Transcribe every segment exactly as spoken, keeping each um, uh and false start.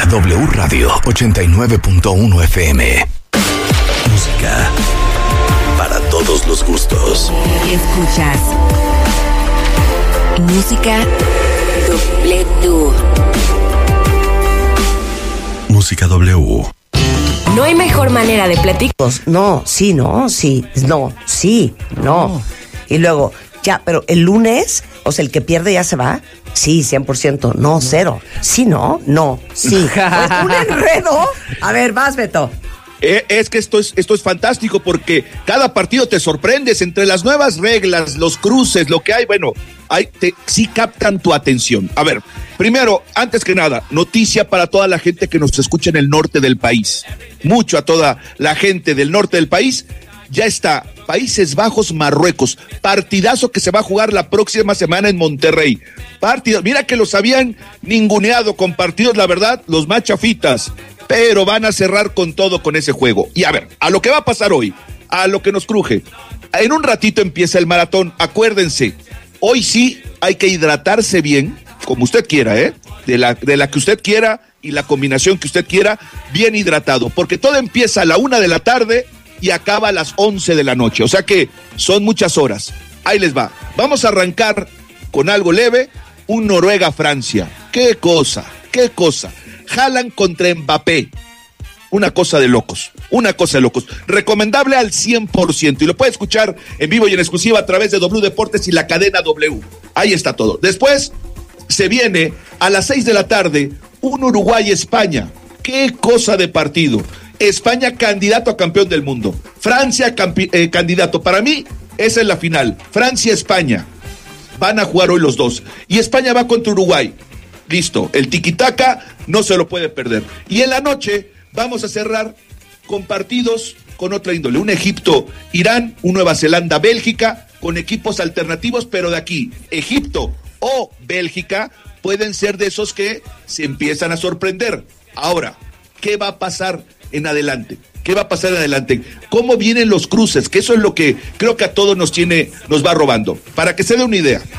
W Radio ochenta y nueve punto uno F M. Música para todos los gustos. Escuchas Música W. Música W. No hay mejor manera de platicar. No, sí, no, sí, no, sí, no. Y luego, ya, pero el lunes, o sea, el que pierde ya se va. Sí, cien por ciento. No, cero. Sí, no, no, sí. Pues un enredo. A ver, vas, Beto. Eh, es que esto es, esto es fantástico porque cada partido te sorprendes entre las nuevas reglas, los cruces, lo que hay, bueno, hay, te, sí captan tu atención. A ver, primero, antes que nada, noticia para toda la gente que nos escucha en el norte del país. Mucho a toda la gente del norte del país. Ya está, Países Bajos, Marruecos, partidazo que se va a jugar la próxima semana en Monterrey. Partido, mira que los habían ninguneado con partidos, la verdad, los más chafitas, pero van a cerrar con todo con ese juego. Y a ver, a lo que va a pasar hoy, a lo que nos cruje. En un ratito empieza el maratón, acuérdense, hoy sí hay que hidratarse bien, como usted quiera, ¿eh? De la, de la que usted quiera y la combinación que usted quiera, bien hidratado, porque todo empieza a la una de la tarde y acaba a las once de la noche, o sea que son muchas horas. Ahí les va, vamos a arrancar con algo leve, un Noruega-Francia. ¡Qué cosa! ¡Qué cosa! Haaland contra Mbappé. Una cosa de locos, una cosa de locos. Recomendable al cien por ciento y lo puede escuchar en vivo y en exclusiva a través de W Deportes y la cadena W. Ahí está todo. Después se viene a las seis de la tarde un Uruguay-España. ¡Qué cosa de partido! España candidato a campeón del mundo. Francia campi- eh, candidato. Para mí, esa es la final. Francia-España. Van a jugar hoy los dos. Y España va contra Uruguay. Listo. El tiquitaca no se lo puede perder. Y en la noche vamos a cerrar con partidos con otra índole. Un Egipto-Irán, un Nueva Zelanda-Bélgica, con equipos alternativos, pero de aquí, Egipto o Bélgica pueden ser de esos que se empiezan a sorprender. Ahora, ¿qué va a pasar en adelante? ¿Qué va a pasar en adelante? ¿Cómo vienen los cruces? Que eso es lo que creo que a todos nos tiene, nos va robando. Para que se dé una idea,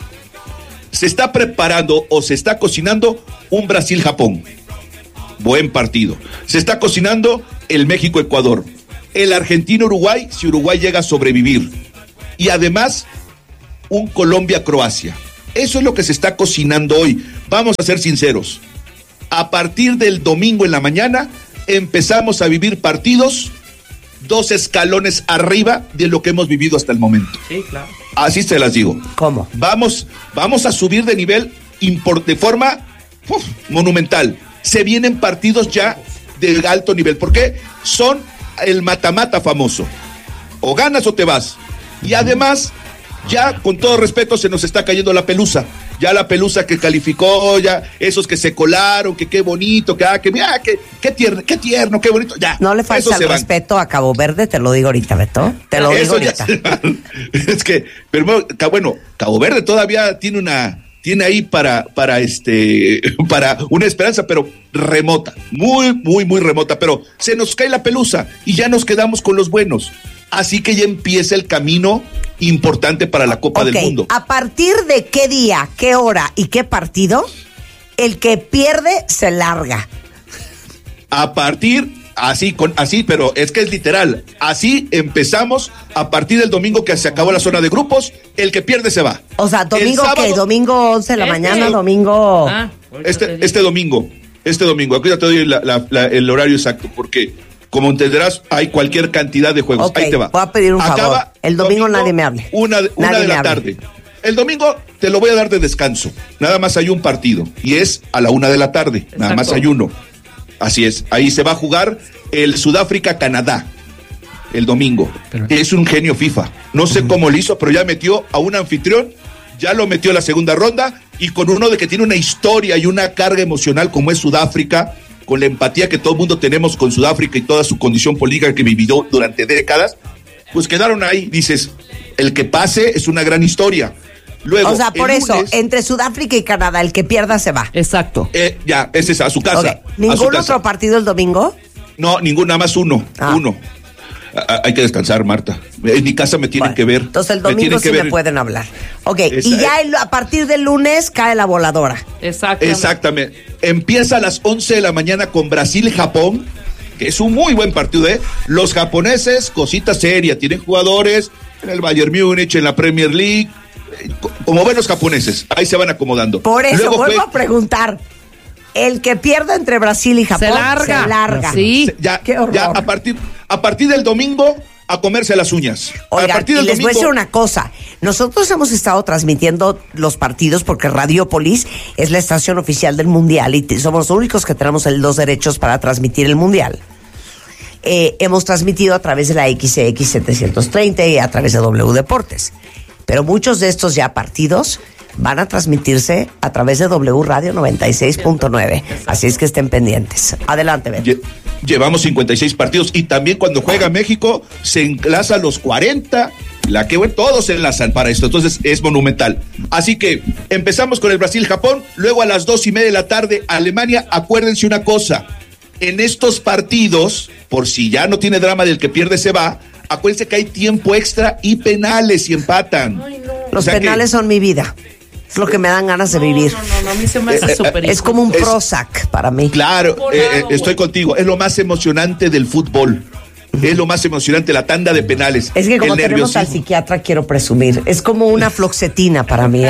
se está preparando o se está cocinando un Brasil-Japón. Buen partido. Se está cocinando el México-Ecuador. El Argentina-Uruguay, si Uruguay llega a sobrevivir. Y además, un Colombia-Croacia. Eso es lo que se está cocinando hoy. Vamos a ser sinceros. A partir del domingo en la mañana empezamos a vivir partidos dos escalones arriba de lo que hemos vivido hasta el momento. Sí, claro. Así se las digo. ¿Cómo? Vamos, vamos a subir de nivel import, de forma uf, monumental. Se vienen partidos ya de alto nivel, porque son el mata-mata famoso. O ganas o te vas. Y además, ya con todo respeto, se nos está cayendo la pelusa. Ya la pelusa que calificó, ya esos que se colaron, que qué bonito, que ah, que mira, que qué tierno, qué tierno, qué bonito, ya. No le falta el respeto a Cabo Verde, te lo digo ahorita, Beto. Te lo digo ahorita. Es que, pero bueno, Cabo Verde todavía tiene una, tiene ahí para, para este, para una esperanza, pero remota, muy, muy, muy remota, pero se nos cae la pelusa y ya nos quedamos con los buenos. Así que ya empieza el camino importante para la Copa okay. del Mundo. ¿A partir de qué día, qué hora y qué partido el que pierde se larga? A partir, así, con, así, pero es que es literal. Así empezamos a partir del domingo que se acabó la zona de grupos. El que pierde se va. O sea, ¿domingo sábado, qué? ¿Domingo once de la este, mañana? ¿Domingo? Ah, este, este domingo. Este domingo. Aquí ya te doy la, la, la, el horario exacto, porque como entenderás, hay cualquier cantidad de juegos. Okay, ahí te va. Voy a pedir un Acaba favor. El domingo, domingo nadie me hable. Una, una nadie de la tarde. El domingo te lo voy a dar de descanso. Nada más hay un partido. Y es a la una de la tarde. Exacto. Nada más hay uno. Así es. Ahí se va a jugar el Sudáfrica-Canadá. El domingo. Pero... Es un genio FIFA. No sé uh-huh. cómo lo hizo, pero ya metió a un anfitrión. Ya lo metió a la segunda ronda. Y con uno de que tiene una historia y una carga emocional como es Sudáfrica, con la empatía que todo el mundo tenemos con Sudáfrica y toda su condición política que vivió durante décadas, pues quedaron ahí. Dices, el que pase es una gran historia. Luego, o sea, por eso, lunes, entre Sudáfrica y Canadá, el que pierda se va. Exacto. Eh, ya, ese es a su casa. Okay. ¿Ningún su otro casa. partido el domingo? No, ningún, nada más uno. Ah. Uno. A, hay que descansar, Marta. En mi casa me tienen Bueno, que ver. Entonces el me domingo sí ver. me pueden hablar. Ok, Esa, y ya el, a partir del lunes cae la voladora. Exactamente. Exactamente. Empieza a las once de la mañana con Brasil-Japón, que es un muy buen partido, ¿eh? Los japoneses, cosita seria, tienen jugadores en el Bayern Múnich, en la Premier League, eh, como ven los japoneses, ahí se van acomodando. Por eso Luego vuelvo fue, a preguntar. El que pierda entre Brasil y Japón Se larga. Se larga. Sí. ya, Qué horror. ya a partir, a partir del domingo, a comerse las uñas. a Oigan, partir y del les domingo, voy a decir una cosa. Nosotros hemos estado transmitiendo los partidos porque Radiopolis es la estación oficial del Mundial y te- somos los únicos que tenemos el- los derechos para transmitir el Mundial. Eh, hemos transmitido a través de la X X setecientos treinta y a través de W Deportes. Pero muchos de estos ya partidos van a transmitirse a través de W Radio noventa y seis punto nueve. Así es que estén pendientes. Adelante, Ben. lle- llevamos cincuenta y seis partidos y también cuando juega México se enlaza los cuarenta, la que bueno, todos se enlazan para esto, entonces es monumental. Así que empezamos con el Brasil-Japón, luego a las dos y media de la tarde Alemania. Acuérdense una cosa, en estos partidos, por si ya no tiene drama del que pierde se va, acuérdense que hay tiempo extra y penales si empatan. Ay, no. Los O sea que- penales son mi vida. Es lo que me dan ganas de vivir. No, no, no, a mí se me hace súper Es como un Es- Prozac para mí. Claro, Volado, eh, eh, estoy güey. contigo. Es lo más emocionante del fútbol. Es lo más emocionante, la tanda de penales. Es que como El tenemos al nerviosismo. psiquiatra, quiero presumir. Es como una floxetina para mí.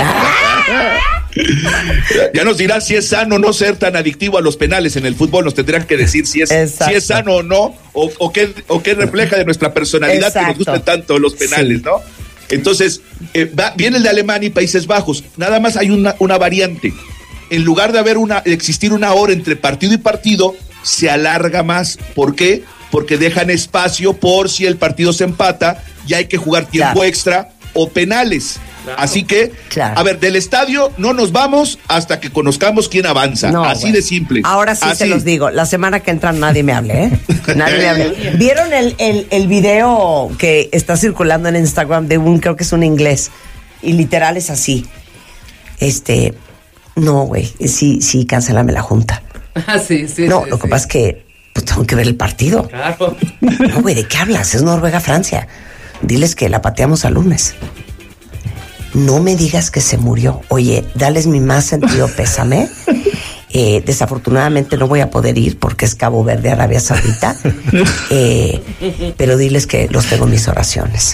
Ya nos dirán si es sano no ser tan adictivo a los penales en el fútbol. Nos tendrán que decir si es, Exacto. si es sano o no, o, o, qué, o qué refleja de nuestra personalidad que nos Exacto. gustan tanto los penales, Sí. ¿no? Entonces, eh, va- viene el de Alemania y Países Bajos. Nada más hay una, una variante. En lugar de haber una, existir una hora entre partido y partido, se alarga más. ¿Por qué? Porque dejan espacio por si el partido se empata y hay que jugar tiempo Claro. extra o penales. Así que, Claro. a ver, del estadio no nos vamos hasta que conozcamos quién avanza. No, Así güey. de simple. Ahora sí Así. se los digo. La semana que entra nadie me hable, ¿eh? Nadie me hable. ¿Vieron el, el, el video que está circulando en Instagram de un, creo que es un inglés? Y literal es así. Este, no, güey. Sí, sí, cancélame la junta. Ah, sí, sí. No, sí, lo que sí. pasa es que pues, tengo que ver el partido. Claro. No, güey, ¿de qué hablas? Es Noruega-Francia. Diles que la pateamos al lunes. No me digas que se murió. Oye, dales mi más sentido pésame. Eh, desafortunadamente no voy a poder ir porque es Cabo Verde, Arabia Saudita. Eh, pero diles que los tengo en mis oraciones.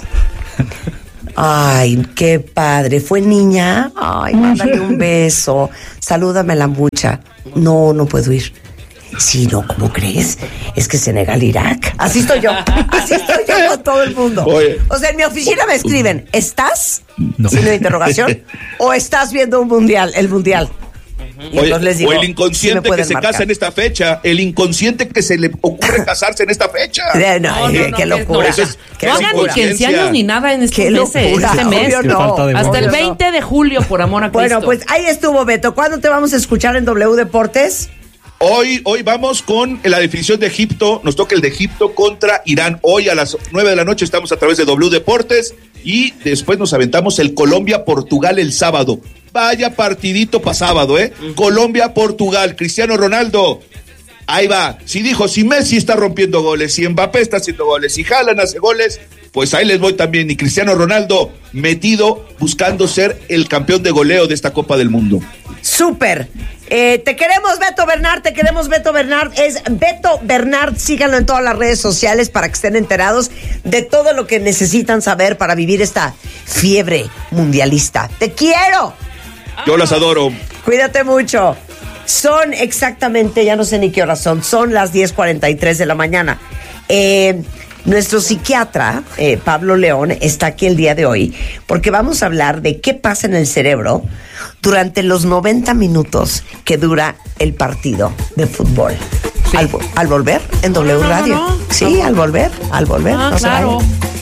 Ay, qué padre. ¿Fue niña? Ay, mándale un beso. Salúdame la mucha. No, no puedo ir. Sí, no, ¿cómo crees? Es que Senegal-Irak. Así estoy yo. Así estoy yo con todo el mundo. Oye. O sea, en mi oficina me escriben, ¿estás? No. Signo de interrogación. ¿O estás viendo un mundial, el mundial? Y Oye, entonces les digo, o el sí me inconsciente que pueden se marcar. casa en esta fecha, el inconsciente que se le ocurre casarse en esta fecha. Eh, No, No, no, eh, no, qué que- locura. no, eso es- Qué No Qué hagan ni locura. quince años ni nada en estos Qué meses, locura, este mes. obvio Qué no. falta de Hasta el Obvio no. veinte de julio, por amor a Cristo. Bueno, pues ahí estuvo, Beto. ¿Cuándo te vamos a escuchar en W Deportes? Hoy, hoy vamos con la definición de Egipto. Nos toca el de Egipto contra Irán. Hoy a las nueve de la noche estamos a través de W Deportes y después nos aventamos el Colombia-Portugal el sábado. Vaya partidito para sábado, ¿eh? Colombia-Portugal. Cristiano Ronaldo. Ahí va. Si dijo, si Messi está rompiendo goles, si Mbappé está haciendo goles, si Haaland hace goles, pues ahí les voy también. Y Cristiano Ronaldo metido buscando ser el campeón de goleo de esta Copa del Mundo. Súper. Eh, te queremos, Beto Bernard, te queremos, Beto Bernard. Es Beto Bernard, síganlo en todas las redes sociales para que estén enterados de todo lo que necesitan saber para vivir esta fiebre mundialista. ¡Te quiero! Yo las adoro. Cuídate mucho. Son exactamente, ya no sé ni qué hora son, son las diez cuarenta y tres de la mañana. Eh, nuestro psiquiatra, eh, Pablo León, está aquí el día de hoy porque vamos a hablar de qué pasa en el cerebro durante los noventa minutos que dura el partido de fútbol. Sí. Al, al volver en W no, no, Radio. no. Sí, al volver, al volver. Ah, no se claro. vayan.